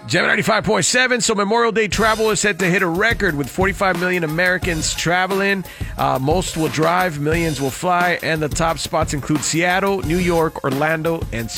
Gem 95.7. So Memorial Day travel is set to hit a record with 45 million Americans traveling. Most will drive, millions will fly, and the top spots include Seattle, New York, Orlando, and